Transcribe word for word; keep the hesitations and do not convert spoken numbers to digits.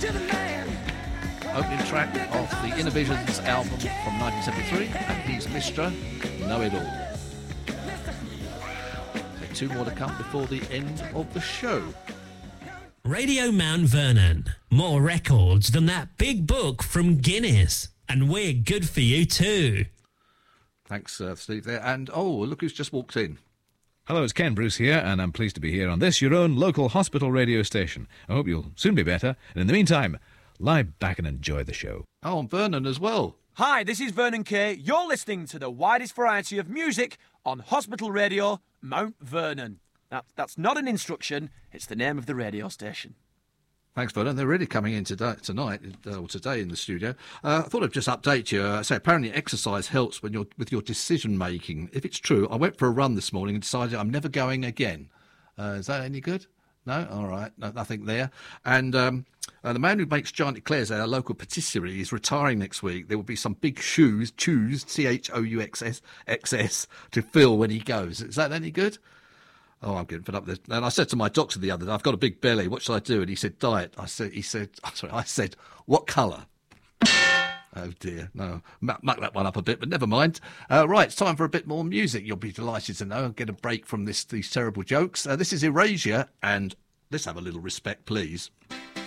Opening track of the Innovisions album from nineteen seventy-three, and he's Mister Know-It-All. So two more to come before the end of the show. Radio Mount Vernon. More records than that big book from Guinness. And we're good for you too. Thanks, uh, Steve, there. And, oh, look who's just walked in. Hello, it's Ken Bruce here, and I'm pleased to be here on this, your own local hospital radio station. I hope you'll soon be better. And in the meantime, lie back and enjoy the show. Oh, and Vernon as well. Hi, this is Vernon Kay. You're listening to the widest variety of music on Hospital Radio Mount Vernon. That, that's not an instruction, it's the name of the radio station. Thanks, Vernon. They're really coming in today, tonight, uh, or today in the studio. Uh, I thought I'd just update you. Uh, say, apparently exercise helps when you're with your decision-making. If it's true, I went for a run this morning and decided I'm never going again. Uh, is that any good? No? All right. No, nothing there. And um, uh, the man who makes giant eclairs at our local patisserie is retiring next week. There will be some big shoes, choose, C H O U X S, X S, to fill when he goes. Is that any good? Oh, I'm getting fed up with this. And I said to my doctor the other day, I've got a big belly. What should I do? And he said, diet. I said, he said, sorry, I said, what colour? Oh dear, no, muck, muck that one up a bit, but never mind. Uh, right, it's time for a bit more music. You'll be delighted to know. I'll get a break from this these terrible jokes. Uh, this is Erasure, and let's have a little respect, please.